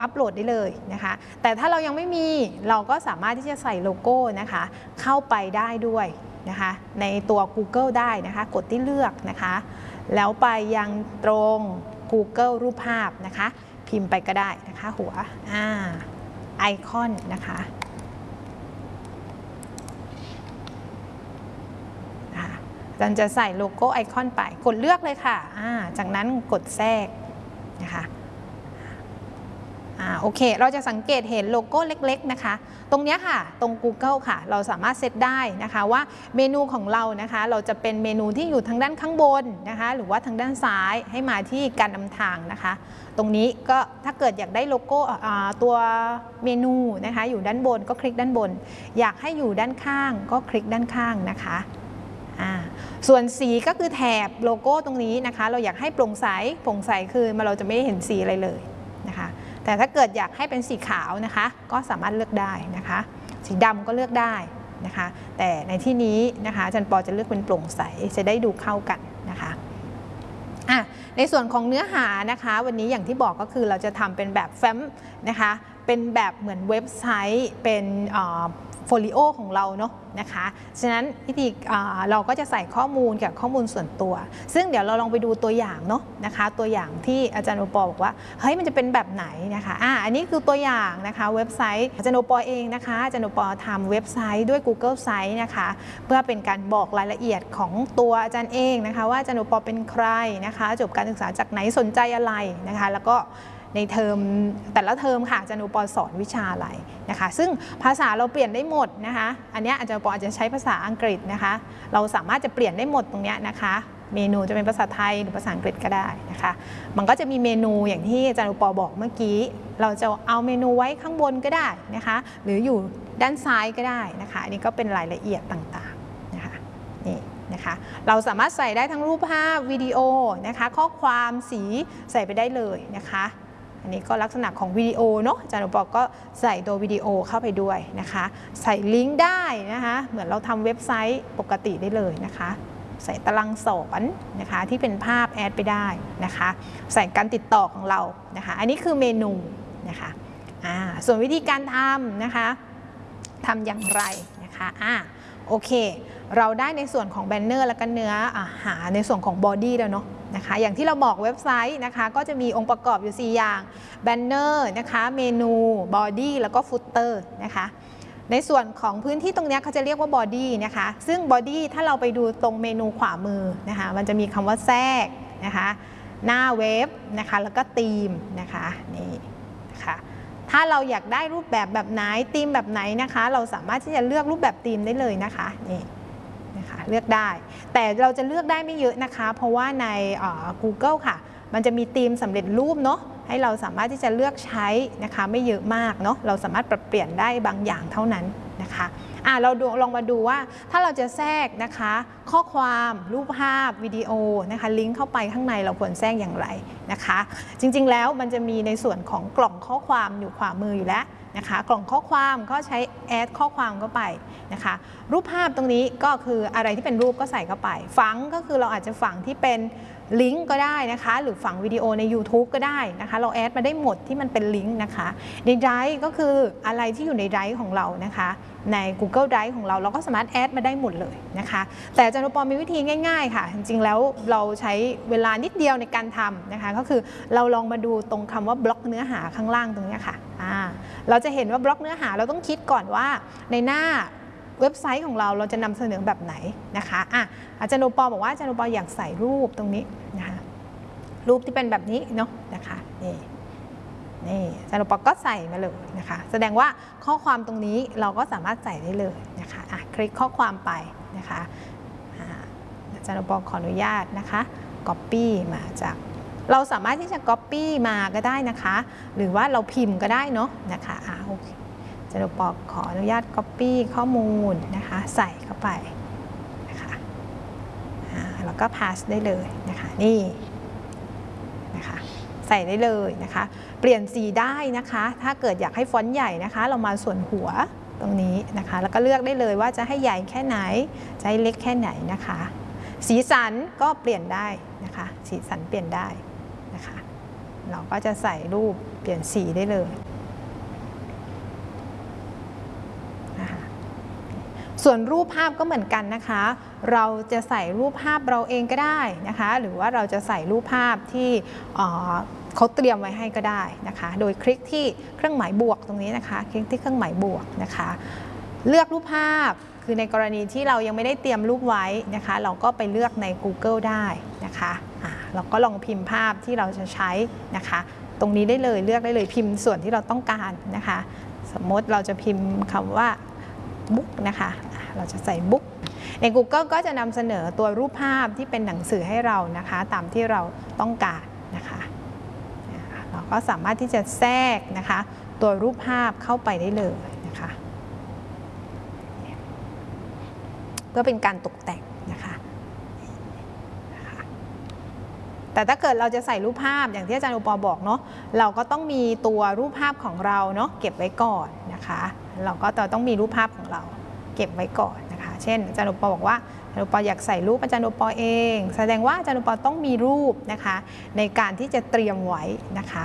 อัปโหลดได้เลยนะคะแต่ถ้าเรายังไม่มีเราก็สามารถที่จะใส่โลโก้นะคะเข้าไปได้ด้วยนะคะในตัว Google ได้นะคะกดที่เลือกนะคะแล้วไปยังตรง Google รูปภาพนะคะพิมพ์ไปก็ได้นะคะหัวไอคอนนะคะอาจารย์จะใส่โลโก้ไอคอนไปกดเลือกเลยค่ะจากนั้นกดแทรกนะคะโอเคเราจะสังเกตเห็นโลโก้เล็กๆนะคะตรงนี้ค่ะตรง Google ค่ะเราสามารถเซตได้นะคะว่าเมนูของเรานะคะเราจะเป็นเมนูที่อยู่ทางด้านข้างบนนะคะหรือว่าทางด้านซ้ายให้มาที่การนำทางนะคะตรงนี้ก็ถ้าเกิดอยากได้โลโก้ตัวเมนูนะคะอยู่ด้านบนก็คลิกด้านบนอยากให้อยู่ด้านข้างก็คลิกด้านข้างนะคะส่วนสีก็คือแถบโลโก้ตรงนี้นะคะเราอยากให้โปร่งใสคือเราจะไม่ได้เห็นสีอะไรเลยนะคะแต่ถ้าเกิดอยากให้เป็นสีขาวนะคะก็สามารถเลือกได้นะคะสีดำก็เลือกได้นะคะแต่ในที่นี้นะคะอาจารย์ปอจะเลือกเป็นโปร่งใสจะได้ดูเข้ากันนะคะในส่วนของเนื้อหานะคะวันนี้อย่างที่บอกก็คือเราจะทำเป็นแบบแฟ้มนะคะเป็นแบบเหมือนเว็บไซต์เป็นโฟลิโอของเราเนาะนะคะฉะนั้นวิธีเราก็จะใส่ข้อมูลกับข้อมูลส่วนตัวซึ่งเดี๋ยวเราลองไปดูตัวอย่างเนาะนะคะตัวอย่างที่อาจารย์โอปอบอกว่าเฮ้ยมันจะเป็นแบบไหนนะคะอันนี้คือตัวอย่างนะคะเว็บไซต์อาจารย์โอปอเองนะคะอาจารย์โอปอทำเว็บไซต์ด้วย Google Sites นะคะเพื่อเป็นการบอกรายละเอียดของตัวอาจารย์เองนะคะว่าอาจารย์โอปอเป็นใครนะคะจบการศึกษาจากไหนสนใจอะไรนะคะแล้วก็ในเทอมแต่ละเทอมค่ะอาจารย์โอปอสอนวิชาอะไรนะคะซึ่งภาษาเราเปลี่ยนได้หมดนะคะอันนี้อาจารย์โอปออาจจะใช้ภาษาอังกฤษนะคะเราสามารถจะเปลี่ยนได้หมดตรงนี้นะคะเมนูจะเป็นภาษาไทยหรือภาษาอังกฤษก็ได้นะคะมันก็จะมีเมนูอย่างที่อาจารย์โอปอบอกเมื่อกี้เราจะเอาเมนูไว้ข้างบนก็ได้นะคะหรืออยู่ด้านซ้ายก็ได้นะคะอันนี้ก็เป็นรายละเอียดต่างๆนะคะนี่นะคะเราสามารถใส่ได้ทั้งรูปภาพวิดีโอนะคะข้อความสีใส่ไปได้เลยนะคะอันนี้ก็ลักษณะของวิดีโอเนาะอาจารย์โอปอก็ใส่ตัววิดีโอเข้าไปด้วยนะคะใส่ลิงก์ได้นะคะเหมือนเราทำเว็บไซต์ปกติได้เลยนะคะใส่ตารางสอนนะคะที่เป็นภาพแอดไปได้นะคะใส่การติดต่อของเรานะคะอันนี้คือเมนูนะคะส่วนวิธีการทำนะคะทำอย่างไรนะคะโอเคเราได้ในส่วนของแบนเนอร์และก็เนื้อหาในส่วนของบอดี้แล้วเนาะนะคะอย่างที่เราบอกเว็บไซต์นะคะก็จะมีองค์ประกอบอยู่4อย่างแบนเนอร์นะคะเมนูบอดี้แล้วก็ฟุตเตอร์นะคะในส่วนของพื้นที่ตรงนี้เขาจะเรียกว่าบอดี้นะคะซึ่งบอดี้ถ้าเราไปดูตรงเมนูขวามือนะคะมันจะมีคำว่าแทรกนะคะหน้าเว็บนะคะแล้วก็ธีมนะคะนี่นะคะถ้าเราอยากได้รูปแบบแบบไหนธีมแบบไหนนะคะเราสามารถที่จะเลือกรูปแบบธีมได้เลยนะคะนี่นะคะเลือกได้แต่เราจะเลือกได้ไม่เยอะนะคะเพราะว่าใน Google ค่ะมันจะมีธีมสำเร็จรูปเนาะให้เราสามารถที่จะเลือกใช้นะคะไม่เยอะมากเนาะเราสามารถปรับเปลี่ยนได้บางอย่างเท่านั้นนะคะเราลองมาดูว่าถ้าเราจะแทรกนะคะข้อความรูปภาพวิดีโอนะคะลิงก์เข้าไปข้างในเราควรแทรกอย่างไรนะคะจริงๆแล้วมันจะมีในส่วนของกล่องข้อความอยู่ขวามืออยู่แล้วนะคะกล่องข้อความก็ใช้แอดข้อความเข้าไปนะคะรูปภาพตรงนี้ก็คืออะไรที่เป็นรูปก็ใส่เข้าไปฝังก็คือเราอาจจะฝังที่เป็นลิงก์ก็ได้นะคะหรือฝังวิดีโอใน YouTube ก็ได้นะคะเราแอดมาได้หมดที่มันเป็นลิงก์นะคะในไดรฟ์ก็คืออะไรที่อยู่ในไดรฟ์ของเรานะคะใน Google Drive ของเราเราก็สามารถแอดมาได้หมดเลยนะคะแต่อาจารย์โอปอมีวิธีง่ายๆค่ะจริงๆแล้วเราใช้เวลานิดเดียวในการทำนะคะก็คือเราลองมาดูตรงคำว่าบล็อกเนื้อหาข้างล่างตรงนี้ค่ะเราจะเห็นว่าบล็อกเนื้อหาเราต้องคิดก่อนว่าในหน้าเว็บไซต์ของเราจะนำเสนอแบบไหนนะคะอาจารย์โอปอบอกว่าอาจารย์โอปออยากใส่รูปตรงนี้นะคะรูปที่เป็นแบบนี้เนาะนะคะนี่อาจารย์โอปอก็ใส่มาเลยนะคะแสดงว่าข้อความตรงนี้เราก็สามารถใส่ได้เลยนะคะคลิกข้อความไปนะคะอาจารย์โอปอขออนุญาตนะคะ Copy มาจากเราสามารถที่จะ Copy มาก็ได้นะคะหรือว่าเราพิมพ์ก็ได้เนาะนะคะโอเคอาจารย์โอปอขออนุญาต Copy ข้อมูลนะคะใส่เข้าไปนะคะแล้วก็ Pass ได้เลยนะคะนี่นะคะใส่ได้เลยนะคะเปลี่ยนสีได้นะคะถ้าเกิดอยากให้ฟอนต์ใหญ่นะคะเรามาส่วนหัวตรงนี้นะคะแล้วก็เลือกได้เลยว่าจะให้ใหญ่แค่ไหนจะให้เล็กแค่ไหนนะคะสีสันก็เปลี่ยนได้นะคะสีสันเปลี่ยนได้นะคะเราก็จะใส่รูปเปลี่ยนสีได้เลยนะคะส่วนรูปภาพก็เหมือนกันนะคะเราจะใส่รูปภาพเราเองก็ได้นะคะหรือว่าเราจะใส่รูปภาพที่เขาเตรียมไว้ให้ก็ได้นะคะโดยคลิกที่เครื่องหมายบวกตรงนี้นะคะคลิกที่เครื่องหมายบวกนะคะเลือกรูปภาพคือในกรณีที่เรายังไม่ได้เตรียมรูปไว้นะคะเราก็ไปเลือกใน Google ได้นะคะเราก็ลองพิมพ์ภาพที่เราจะใช้นะคะตรงนี้ได้เลยเลือกได้เลยพิมพ์ส่วนที่เราต้องการนะคะสมมติเราจะพิมพ์คำว่าบุ๊กนะคะเราจะใส่บุ๊กใน Google ก็จะนำเสนอตัวรูปภาพที่เป็นหนังสือให้เรานะคะตามที่เราต้องการนะคะเราก็สามารถที่จะแทรกนะคะตัวรูปภาพเข้าไปได้เลยนะคะก็เป็นการตกแต่งนะคะแต่ถ้าเกิดเราจะใส่รูปภาพอย่างที่อาจารย์อุปอบอกเนาะเราก็ต้องมีตัวรูปภาพของเราเนาะเก็บไว้ก่อนนะคะเราก็ต้องมีรูปภาพของเราเก็บไว้ก่อนนะคะเช่นอาจารย์อุปอบอกว่าอาจารย์อุปออยากใส่รูปอาจารย์อุปอเองแสดงว่าอาจารย์อุปอต้องมีรูปนะคะในการที่จะเตรียมไว้นะคะ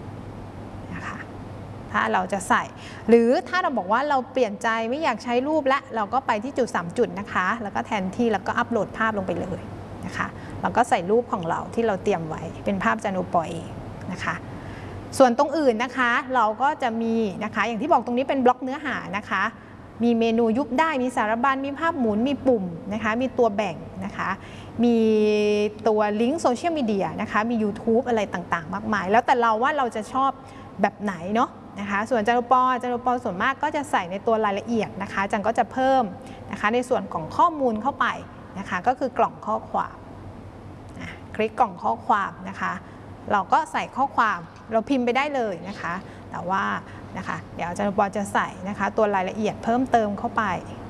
ถ้าเราจะใส่หรือถ้าเราบอกว่าเราเปลี่ยนใจไม่อยากใช้รูปและเราก็ไปที่จุด3จุดนะคะแล้วก็แทนที่แล้วก็อัปโหลดภาพลงไปเลยนะคะเราก็ใส่รูปของเราที่เราเตรียมไว้เป็นภาพอาจารย์อุปอเองนะคะส่วนตรงอื่นนะคะเราก็จะมีนะคะอย่างที่บอกตรงนี้เป็นบล็อกเนื้อหานะคะมีเมนูยุบได้มีสารบัญมีภาพหมุนมีปุ่มนะคะมีตัวแบ่งนะคะมีตัวลิงก์โซเชียลมีเดียนะคะมี YouTube อะไรต่างๆมากมายแล้วแต่เราว่าเราจะชอบแบบไหนเนาะนะคะส่วนอาจารย์อุปอส่วนมากก็จะใส่ในตัวรายละเอียดนะคะอาจารย์ก็จะเพิ่มนะคะในส่วนของข้อมูลเข้าไปนะคะก็คือกล่องข้อความคลิกกล่องข้อความนะคะเราก็ใส่ข้อความเราพิมพ์ไปได้เลยนะคะแต่ว่านะคะเดี๋ยวอาจารย์อุปอจะใส่นะคะตัวรายละเอียดเพิ่มเติมเข้าไป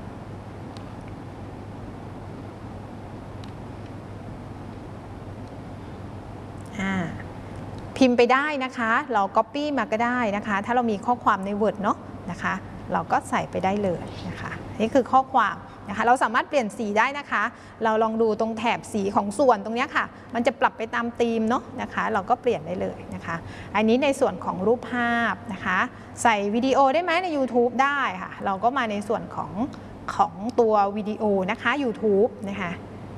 พิมพ์ไปได้นะคะเรา Copy มาก็ได้นะคะถ้าเรามีข้อความใน Word เนาะนะคะเราก็ใส่ไปได้เลยนะคะนี่คือข้อความนะคะเราสามารถเปลี่ยนสีได้นะคะเราลองดูตรงแถบสีของส่วนตรงนี้ค่ะมันจะปรับไปตามธีมเนาะนะคะเราก็เปลี่ยนได้เลยนะคะอันนี้ในส่วนของรูปภาพนะคะใส่วิดีโอได้ไหมใน YouTube ได้ค่ะเราก็มาในส่วนของตัววิดีโอนะคะ YouTube นะคะ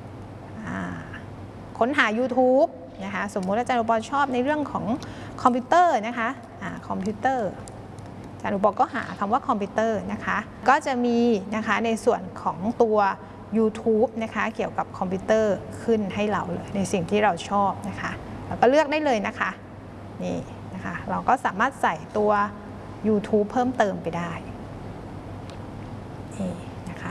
ค้นหา YouTubeนะคะสมมติอาจารย์อุปอชอบในเรื่องของคอมพิวเตอร์นะคะคอมพิวเตอร์อาจารย์อุปอก็หาคำว่าคอมพิวเตอร์นะคะก็จะมีนะคะในส่วนของตัว YouTube นะคะเกี่ยวกับคอมพิวเตอร์ขึ้นให้เราเลยในสิ่งที่เราชอบนะคะเราก็เลือกได้เลยนะคะนี่นะคะเราก็สามารถใส่ตัว YouTube เพิ่มเติมไปได้นี่นะคะ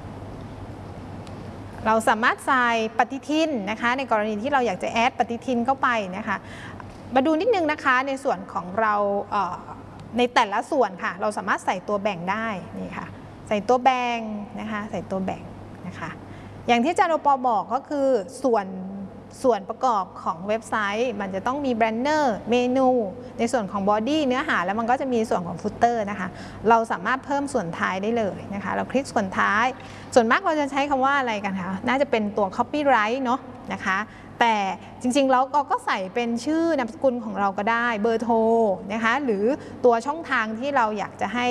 เราสามารถใส่ปฏิทินนะคะในกรณีที่เราอยากจะแอดปฏิทินเข้าไปนะคะมาดูนิดนึงนะคะในส่วนของเราในแต่ละส่วนค่ะเราสามารถใส่ตัวแบ่งได้นี่ค่ะใส่ตัวแบ่งนะคะใส่ตัวแบ่งนะคะอย่างที่อาจารย์อุปอบอกก็คือส่วนประกอบของเว็บไซต์มันจะต้องมีแบนเนอร์เมนูในส่วนของบอดี้เนื้อหาแล้วมันก็จะมีส่วนของฟุตเตอร์นะคะเราสามารถเพิ่มส่วนท้ายได้เลยนะคะเราคลิกส่วนท้ายส่วนมากเราจะใช้คำว่าอะไรกันคะน่าจะเป็นตัว copyright เนาะนะคะแต่จริงๆแล้วก็ใส่เป็นชื่อนามสกุลของเราก็ได้เบอร์โทรนะคะหรือตัวช่องทางที่เราอยากจะให้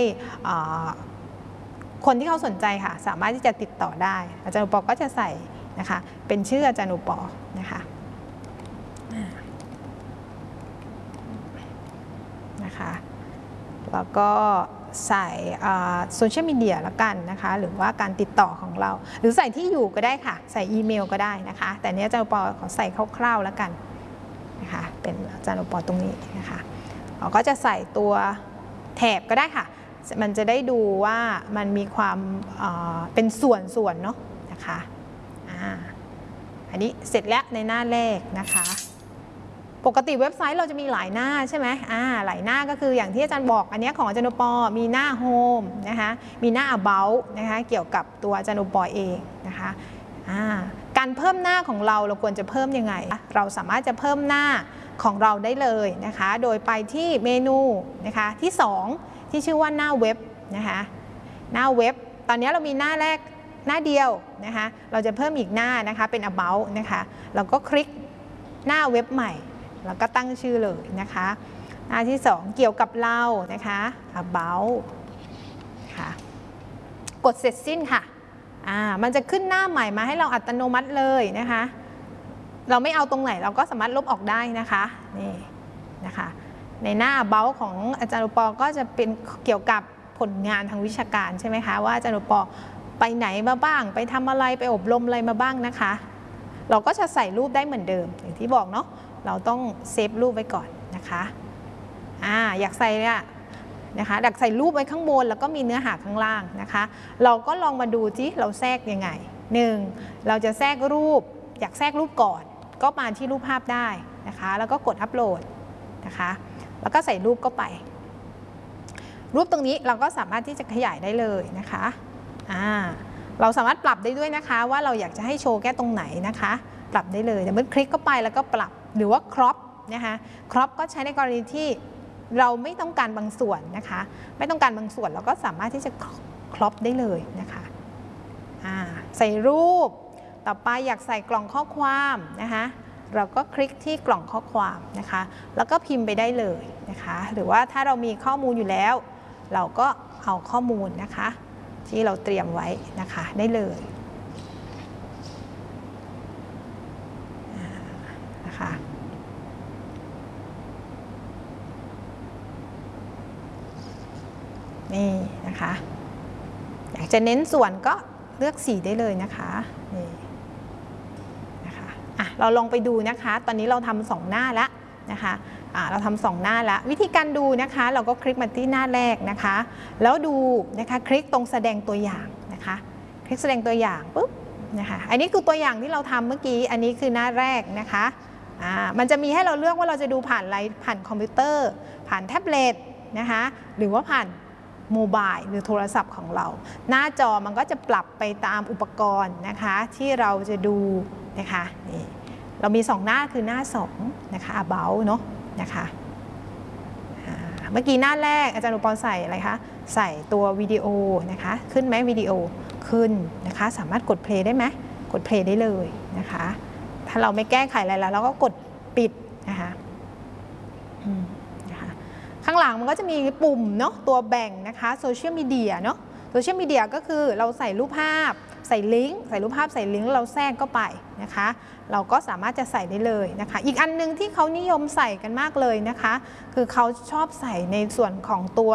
คนที่เขาสนใจค่ะสามารถที่จะติดต่อได้อาจารย์อุปอก็จะใส่นะคะเป็นชื่ออาจารย์อุปอนะคะแล้วก็ใส่โซเชียลมีเดียละกันนะคะหรือว่าการติดต่อของเราหรือใส่ที่อยู่ก็ได้ค่ะใส่อีเมลก็ได้นะคะแต่เนี้ยอาจารย์อุปอขอใส่คร่าวๆแล้วกันนะคะเป็นอาจารย์อุปอตรงนี้นะคะเราก็จะใส่ตัวแถบก็ได้ค่ะมันจะได้ดูว่ามันมีความเป็นส่วนเนาะนะคะอันนี้เสร็จแล้วในหน้าแรกนะคะปกติเว็บไซต์เราจะมีหลายหน้าใช่ไหมหลายหน้าก็คืออย่างที่อาจารย์บอกอันนี้ของอาจารย์อุปอมีหน้าโฮมนะคะมีหน้า about นะคะเกี่ยวกับตัวอาจารย์อุปอเองนะคะการเพิ่มหน้าของเราควรจะเพิ่มยังไงเราสามารถจะเพิ่มหน้าของเราได้เลยนะคะโดยไปที่เมนูนะคะที่2ที่ชื่อว่าหน้าเว็บนะคะหน้าเว็บตอนนี้เรามีหน้าแรกหน้าเดียวนะคะเราจะเพิ่มอีกหน้านะคะเป็น about นะคะเราก็คลิกหน้าเว็บใหม่แล้วก็ตั้งชื่อเลยนะคะหน้าที่2เกี่ยวกับเรานะคะ about ค่ะกดเสร็จสิ้นค่ะมันจะขึ้นหน้าใหม่มาให้เราอัตโนมัติเลยนะคะเราไม่เอาตรงไหนเราก็สามารถลบออกได้นะคะนี่นะคะในหน้า about ของอาจารย์อุปก็จะเป็นเกี่ยวกับผลงานทางวิชาการใช่ไหมคะว่าอาจารย์อุปไปไหนมาบ้างไปทำอะไรไปอบรมอะไรมาบ้างนะคะเราก็จะใส่รูปได้เหมือนเดิมอย่างที่บอกเนาะเราต้องเซฟรูปไว้ก่อนนะคะอยากใส่เนี่ยนะคะอยากใส่รูปไว้ข้างบนแล้วก็มีเนื้อหาข้างล่างนะคะเราก็ลองมาดูที่เราแทรกยังไง1เราจะแทรกรูปอยากแทรกรูปก่อนก็มาที่รูปภาพได้นะคะแล้วก็กดอัปโหลดนะคะแล้วก็ใส่รูปเข้าไปรูปตรงนี้เราก็สามารถที่จะขยายได้เลยนะคะเราสามารถปรับได้ด้วยนะคะว่าเราอยากจะให้โชว์แค่ตรงไหนนะคะปรับได้เลยเดี๋ยวมันคลิกเข้าไปแล้วก็ปรับหรือว่าครอปนะคะครอปก็ใช้ในกรณีที่เราไม่ต้องการบางส่วนนะคะไม่ต้องการบางส่วนเราก็สามารถที่จะครอปได้เลยนะคะใส่รูปต่อไปอยากใส่กล่องข้อความนะคะเราก็คลิกที่กล่องข้อความนะคะแล้วก็พิมพ์ไปได้เลยนะคะหรือว่าถ้าเรามีข้อมูลอยู่แล้วเราก็เอาข้อมูลนะคะที่เราเตรียมไว้นะคะได้เลยนะคะนี่นะคะอยากจะเน้นส่วนก็เลือกสีได้เลยนะคะนี่นะคะเราลองไปดูนะคะตอนนี้เราทำ2หน้าแล้วนะคะเราทำ2หน้าแล้ววิธีการดูนะคะเราก็คลิกมาที่หน้าแรกนะคะแล้วดูนะคะคลิกตรงแสดงตัวอย่างนะคะคลิกแสดงตัวอย่างปุ๊บนะคะอันนี้คือตัวอย่างที่เราทำเมื่อกี้อันนี้คือหน้าแรกนะคะมันจะมีให้เราเลือกว่าเราจะดูผ่านอะไรผ่านคอมพิวเตอร์ผ่านแท็บเล็ตนะคะหรือว่าผ่านโมบายหรือโทรศัพท์ของเราหน้าจอมันก็จะปรับไปตามอุปกรณ์นะคะที่เราจะดูนะคะนี่เรามี2หน้าคือหน้า2นะคะ about เนาะนะคะเมื่อกี้หน้าแรกอาจารย์อุปใส่อะไรคะใส่ตัววิดีโอนะคะขึ้นไหมวิดีโอขึ้นนะคะสามารถกดเพลย์ได้ไหมกดเพลย์ได้เลยนะคะถ้าเราไม่แก้ไขอะไรแล้วเราก็กดปิดนะคะข้างหลังมันก็จะมีปุ่มเนาะตัวแบ่งนะคะโซเชียลมีเดียเนาะโซเชียลมีเดียก็คือเราใส่รูปภาพใส่ลิงก์ใส่รูปภาพใส่ลิงก์เราแทรกเข้าไปนะคะเราก็สามารถจะใส่ได้เลยนะคะอีกอันนึงที่เขานิยมใส่กันมากเลยนะคะคือเขาชอบใส่ในส่วนของตัว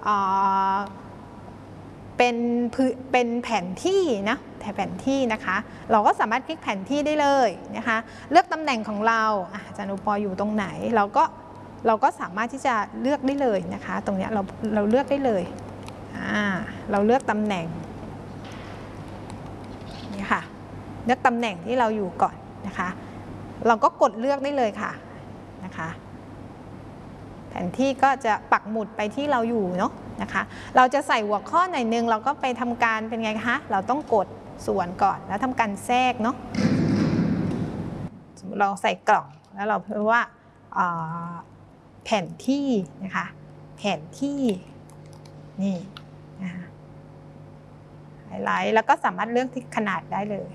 เป็นแผนที่นะแผนที่นะคะเราก็สามารถคลิกแผนที่ได้เลยนะคะเลือกตำแหน่งของเราอาจารย์อุปอยู่ตรงไหนเราก็สามารถที่จะเลือกได้เลยนะคะตรงนี้เราเลือกได้เลยเราเลือกตำแหน่งนี่ค่ะเลือกตำแหน่งที่เราอยู่ก่อนนะคะเราก็กดเลือกได้เลยค่ะนะคะแผนที่ก็จะปักหมุดไปที่เราอยู่เนาะนะคะเราจะใส่หัวข้อไหนนึงเราก็ไปทำการเป็นไงคะเราต้องกดส่วนก่อนแล้วทำการแทรกเนาะสมมติเราใส่กล่องแล้วเราเพิ่มว่าแผนที่นะคะแผนที่นี่นะคะไฮไลท์แล้วก็สามารถเลือกที่ขนาดได้เลย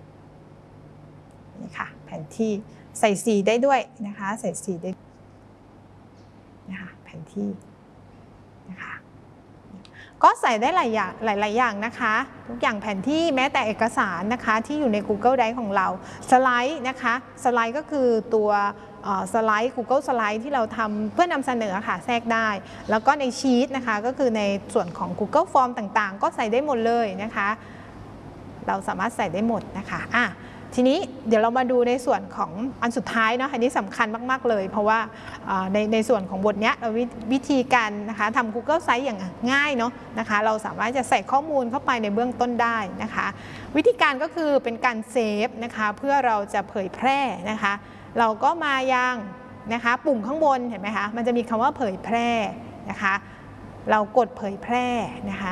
นี่ค่ะแผนที่ใส่สีได้ด้วยนะคะใส่สีได้นะคะแผนที่นะคะก็ใส่ได้หลายอย่างนะคะทุกอย่างแผนที่แม้แต่เอกสารนะคะที่อยู่ใน Google Drive ของเราสไลด์นะคะสไลด์ก็คือตัวสไลด์ Google สไลด์ที่เราทำเพื่อนำเสนอค่ะแทรกได้แล้วก็ในชีทนะคะก็คือในส่วนของ Google Form ต่างๆก็ใส่ได้หมดเลยนะคะเราสามารถใส่ได้หมดนะคะทีนี้เดี๋ยวเรามาดูในส่วนของอันสุดท้ายเนาะอันนี้สำคัญมากๆเลยเพราะว่าในส่วนของบทนี้วิธีการนะคะทำ Google Sites อย่างง่ายเนาะนะคะเราสามารถจะใส่ข้อมูลเข้าไปในเบื้องต้นได้นะคะวิธีการก็คือเป็นการเซฟนะคะเพื่อเราจะเผยแพร่นะคะเราก็มายังนะคะปุ่มข้างบนเห็นไหมคะมันจะมีคำว่าเผยแพร่นะคะเรากดเผยแพร่นะคะ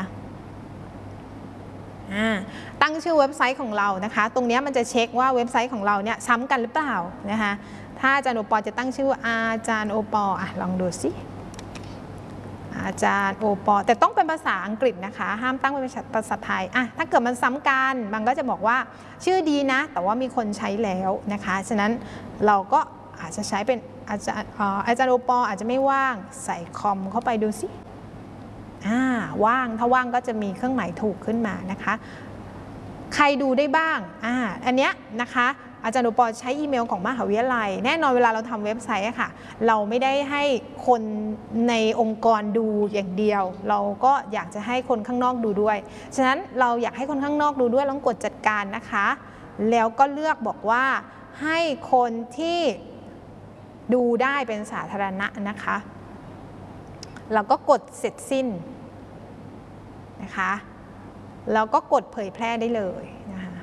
ตั้งชื่อเว็บไซต์ของเรานะคะตรงนี้มันจะเช็คว่าเว็บไซต์ของเราเนี่ยซ้ำกันหรือเปล่านะคะถ้าอาจารย์โอปอจะตั้งชื่อว่าอาจารย์โอปอลองดูสิอาจารย์โอปอแต่ต้องเป็นภาษาอังกฤษนะคะห้ามตั้งเป็นภาษาไทยถ้าเกิดมันซ้ำกันมันก็จะบอกว่าชื่อดีนะแต่ว่ามีคนใช้แล้วนะคะฉะนั้นเราก็อาจจะใช้เป็นอาจารย์โอปออาจจะไม่ว่างใส่คอมเข้าไปดูสิว่างถ้าว่างก็จะมีเครื่องหมายถูกขึ้นมานะคะใครดูได้บ้างอันเนี้ยนะคะอาจารย์โอปอใช้อีเมลของมหาวิทยาลัยแน่นอนเวลาเราทำเว็บไซต์ค่ะเราไม่ได้ให้คนในองค์กรดูอย่างเดียวเราก็อยากจะให้คนข้างนอกดูด้วยฉะนั้นเราอยากให้คนข้างนอกดูด้วยต้องกดจัดการนะคะแล้วก็เลือกบอกว่าให้คนที่ดูได้เป็นสาธารณะนะคะเราก็กดเสร็จสิ้นนะคะแล้วก็กดเผยแพร่ได้เลยนะคะ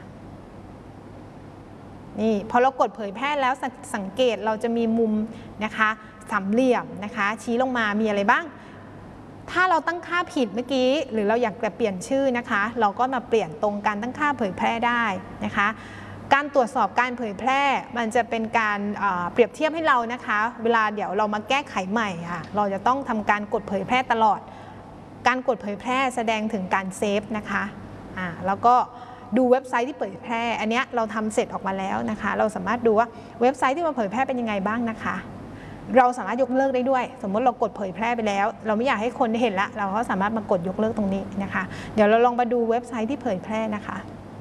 นี่พอเรากดเผยแพร่แล้วสังเกตเราจะมีมุมนะคะสามเหลี่ยมนะคะชี้ลงมามีอะไรบ้างถ้าเราตั้งค่าผิดเมื่อกี้หรือเราอยากจะเปลี่ยนชื่อนะคะเราก็มาเปลี่ยนตรงการตั้งค่าเผยแพร่ได้นะคะการตรวจสอบการเผยแพร่มันจะเป็นการเปรียบเทียบให้เรานะคะเวลาเดี๋ยวเรามาแก้ไขใหม่เราจะต้องทำการกดเผยแพร่ตลอดการกดเผยแพร่แสดงถึงการเซฟนะคะแล้วก็ดูเว็บไซต์ที่เผยแพร่อันนี้เราทำเสร็จออกมาแล้วนะคะเราสามารถดูว่าเว็บไซต์ที่มาเผยแพร่เป็นยังไงบ้างนะคะเราสามารถยกเลิกได้ด้วยสมมติเรากดเผยแพร่ไปแล้วเราไม่อยากให้คนเห็นละเราก็สามารถมากดยกเลิกตรงนี้นะคะเดี๋ยวเราลองมาดูเว็บไซต์ที่เผยแพร่นะคะ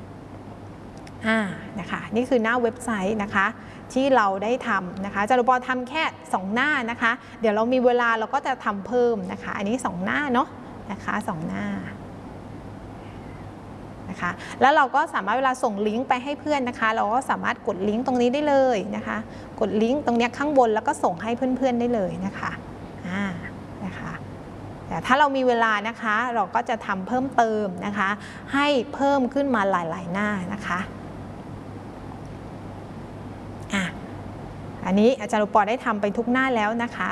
นะคะนี่คือหน้าเว็บไซต์นะคะที่เราได้ทำนะคะอาจารย์โอปอทำแค่2หน้านะคะเดี๋ยวเรามีเวลาเราก็จะทำเพิ่มนะคะอันนี้2หน้าเนาะนะคะ2หน้านะคะแล้วเราก็สามารถเวลาส่งลิงก์ไปให้เพื่อนนะคะเราก็สามารถกดลิงก์ตรงนี้ได้เลยนะคะกดลิงก์ตรงนี้ข้างบนแล้วก็ส่งให้เพื่อนๆได้เลยนะคะนะคะแต่ถ้าเรามีเวลานะคะเราก็จะทำเพิ่มเติมนะคะให้เพิ่มขึ้นมาหลายๆหน้านะคะอันนี้อาจารย์โอปอได้ทำไปทุกหน้าแล้วนะคะ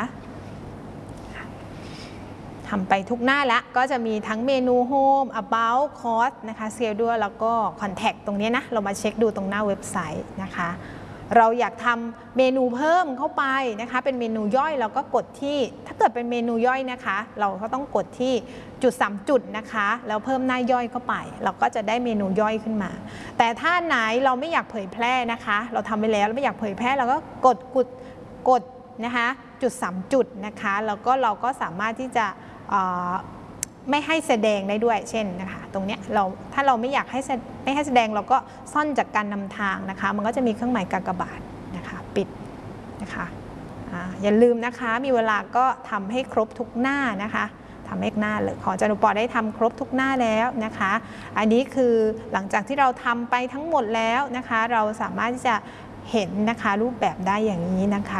ทำไปทุกหน้าแล้วก็จะมีทั้งเมนู Home About Cost นะคะ Schedule แล้วก็ Contact ตรงนี้นะเรามาเช็คดูตรงหน้าเว็บไซต์นะคะเราอยากทำเมนูเพิ่มเข้าไปนะคะเป็นเมนูย่อยเราก็กดที่ถ้าเกิดเป็นเมนูย่อยนะคะเราก็ต้องกดที่จุด3จุดนะคะแล้วเพิ่มหน้าย่อยเข้าไปเราก็จะได้เมนูย่อยขึ้นมาแต่ถ้าไหนเราไม่อยากเผยแพร่นะคะเราทำไปแล้วเราไม่อยากเผยแพร่เราก็กดนะคะจุด3จุดนะคะแล้วก็เราก็สามารถที่จะไม่ให้แสดงได้ด้วยเช่นนะคะตรงนี้ถ้าเราไม่อยากให้แสดงเราก็ซ่อนจากการนำทางนะคะมันก็จะมีเครื่องหมายกากบาทนะคะปิดนะคะอย่าลืมนะคะมีเวลาก็ทำให้ครบทุกหน้านะคะทำให้หน้าเลยของอาจารย์โอปอได้ทำครบทุกหน้าแล้วนะคะอันนี้คือหลังจากที่เราทำไปทั้งหมดแล้วนะคะเราสามารถที่จะเห็นนะคะรูปแบบได้อย่างนี้นะคะ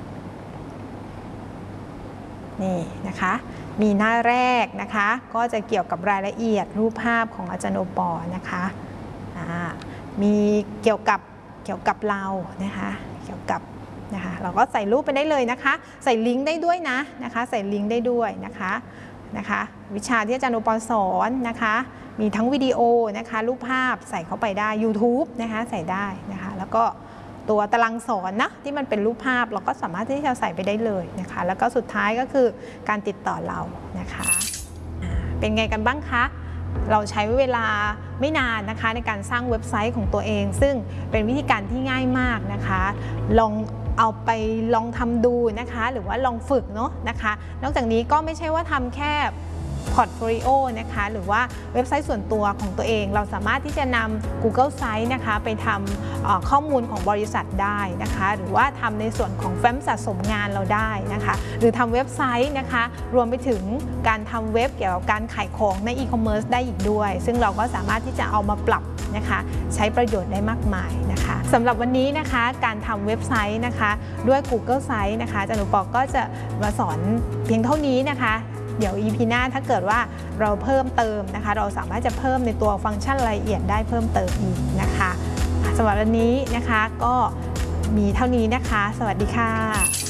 นี่นะคะมีหน้าแรกนะคะก็จะเกี่ยวกับรายละเอียดรูปภาพของอาจารย์โอปอนะคะมีเกี่ยวกับเรานะคะเกี่ยวกับนะคะเราก็ใส่รูปไปได้เลยนะคะใส่ลิงก์ได้ด้วยนะคะใส่ลิงก์ได้ด้วยนะคะวิชาที่อาจารย์โอปอสอนนะคะมีทั้งวิดีโอนะคะรูปภาพใส่เข้าไปได้ YouTube นะคะใส่ได้นะคะแล้วก็ตัวตารางสอนนะที่มันเป็นรูปภาพเราก็สามารถที่จะใส่ไปได้เลยนะคะแล้วก็สุดท้ายก็คือการติดต่อเรานะคะเป็นไงกันบ้างคะเราใช้เวลาไม่นานนะคะในการสร้างเว็บไซต์ของตัวเองซึ่งเป็นวิธีการที่ง่ายมากนะคะลองเอาไปลองทำดูนะคะหรือว่าลองฝึกเนาะนะคะนอกจากนี้ก็ไม่ใช่ว่าทำแค่พอร์ตโฟลิโอนะคะหรือว่าเว็บไซต์ส่วนตัวของตัวเองเราสามารถที่จะนำ Google Sites นะคะไปทำข้อมูลของบริษัทได้นะคะหรือว่าทำในส่วนของแฟ้มสะสมงานเราได้นะคะหรือทำเว็บไซต์นะคะรวมไปถึงการทำเว็บเกี่ยวกับการขายของในอีคอมเมิร์ซได้อีกด้วยซึ่งเราก็สามารถที่จะเอามาปรับนะคะใช้ประโยชน์ได้มากมายนะคะสำหรับวันนี้นะคะการทำเว็บไซต์นะคะด้วย Google Sites นะคะอาจารย์อุปก็จะมาสอนเพียงเท่านี้นะคะเดี๋ยว EP หน้าถ้าเกิดว่าเราเพิ่มเติมนะคะเราสามารถจะเพิ่มในตัวฟังก์ชันรายละเอียดได้เพิ่มเติมอีกนะคะสำหรับวันนี้นะคะก็มีเท่านี้นะคะสวัสดีค่ะ